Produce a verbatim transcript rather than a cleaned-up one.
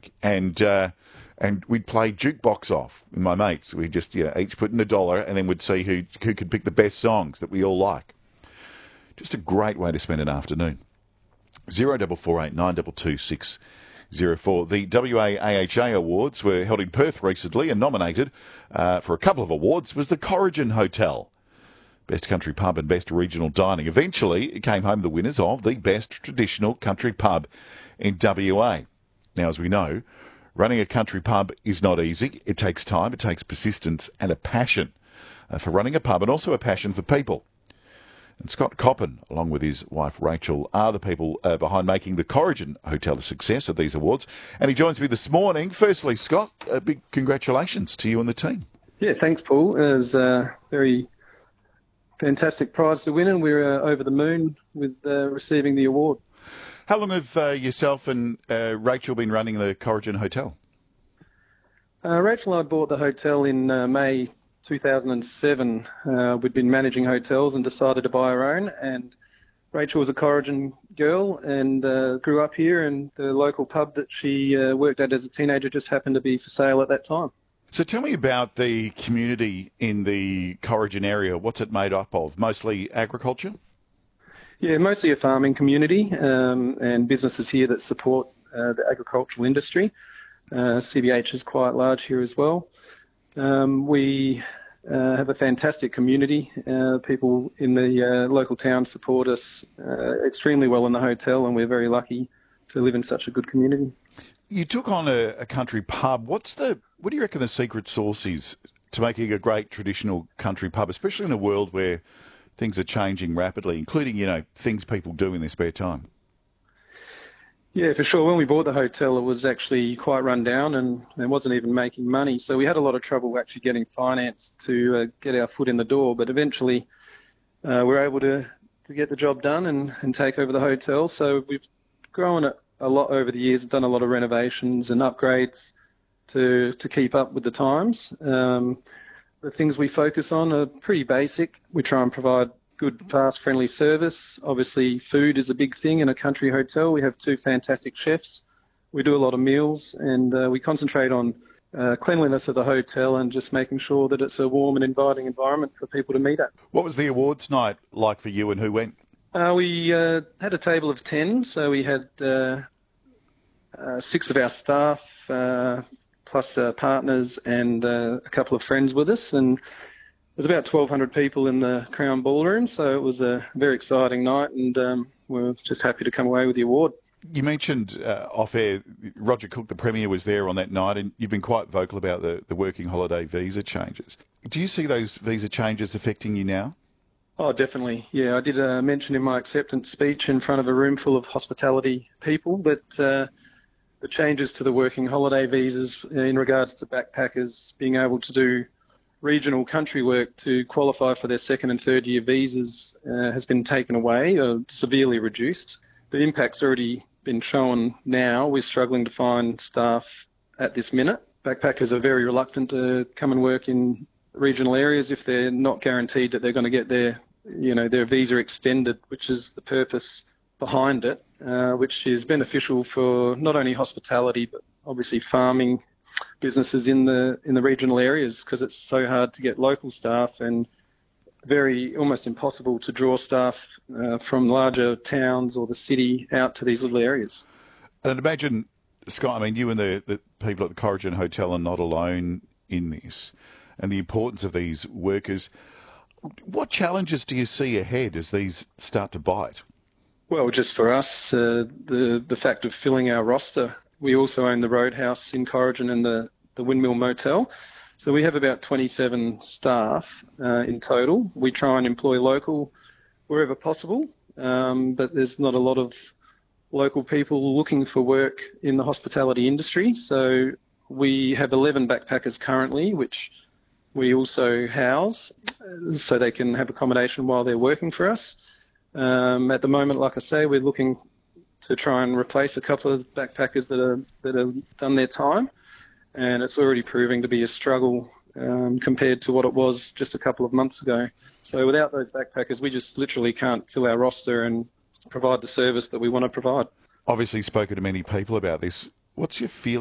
week, and uh, and we'd play jukebox off with my mates. We just you know, each put in a dollar, and then we'd see who who could pick the best songs that we all like. Just a great way to spend an afternoon. Zero double four eight nine double two six zero four. The W A A H A Awards were held in Perth recently, and nominated uh, for a couple of awards was the Corrigan Hotel. Best Country Pub and Best Regional Dining. Eventually, it came home the winners of the Best Traditional Country Pub in W A. Now, as we know, running a country pub is not easy. It takes time, it takes persistence and a passion uh, for running a pub, and also a passion for people. And Scott Coppin, along with his wife Rachel, are the people uh, behind making the Corrigan Hotel a success at these awards. And he joins me this morning. Firstly, Scott, a big congratulations to you and the team. Yeah, thanks, Paul. It was a very fantastic prize to win, and we're uh, over the moon with uh, receiving the award. How long have uh, yourself and uh, Rachel been running the Corrigan Hotel? Uh, Rachel and I bought the hotel in uh, May two thousand seven. Uh, we'd been managing hotels and decided to buy our own, and Rachel was a Corrigan girl and uh, grew up here, and the local pub that she uh, worked at as a teenager just happened to be for sale at that time. So tell me about the community in the Corrigan area. What's it made up of? Mostly agriculture? Yeah, mostly a farming community um, and businesses here that support uh, the agricultural industry. Uh, C B H is quite large here as well. Um, we uh, have a fantastic community. Uh, people in the uh, local town support us uh, extremely well in the hotel, and we're very lucky to live in such a good community. You took on a, a country pub. What's the what do you reckon the secret sauce is to making a great traditional country pub, especially in a world where things are changing rapidly, including, you know, things people do in their spare time? Yeah, for sure. When we bought the hotel, it was actually quite run down, and it wasn't even making money. So we had a lot of trouble actually getting finance to uh, get our foot in the door. But eventually uh, we were able to, to get the job done and, and take over the hotel. So we've grown it a lot over the years, done a lot of renovations and upgrades to to keep up with the times. Um, the things we focus on are pretty basic. We try and provide good, fast, friendly service. Obviously, food is a big thing in a country hotel. We have two fantastic chefs. We do a lot of meals, and uh, we concentrate on uh, cleanliness of the hotel and just making sure that it's a warm and inviting environment for people to meet at. What was the awards night like for you, and who went? Uh, we uh, had a table of ten, so we had uh, uh, six of our staff, uh, plus uh, partners and uh, a couple of friends with us, and there's about twelve hundred people in the Crown Ballroom, so it was a very exciting night, and um, we're just happy to come away with the award. You mentioned uh, off-air, Roger Cook, the Premier, was there on that night, and you've been quite vocal about the, the working holiday visa changes. Do you see those visa changes affecting you now? Oh, definitely. Yeah, I did uh, mention in my acceptance speech in front of a room full of hospitality people that uh, the changes to the working holiday visas in regards to backpackers being able to do regional country work to qualify for their second and third year visas uh, has been taken away or severely reduced. The impact's already been shown now. We're struggling to find staff at this minute. Backpackers are very reluctant to come and work in regional areas if they're not guaranteed that they're going to get their, you know, their visa extended, which is the purpose behind it, uh, which is beneficial for not only hospitality but obviously farming businesses in the in the regional areas, because it's so hard to get local staff and very almost impossible to draw staff uh, from larger towns or the city out to these little areas. And I'd imagine, Scott, I mean, you and the, the people at the Corrigan Hotel are not alone in this, and the importance of these workers. What challenges do you see ahead as these start to bite? Well, just for us, uh, the the fact of filling our roster. We also own the Roadhouse in Corrigan and the, the Windmill Motel. So we have about twenty-seven staff uh, in total. We try and employ local wherever possible, um, but there's not a lot of local people looking for work in the hospitality industry. So we have eleven backpackers currently, which we also house so they can have accommodation while they're working for us. Um, at the moment, like I say, we're looking to try and replace a couple of backpackers that are that have done their time, and it's already proving to be a struggle um, compared to what it was just a couple of months ago. So without those backpackers, we just literally can't fill our roster and provide the service that we want to provide. Obviously spoken to many people about this. What's your feeling?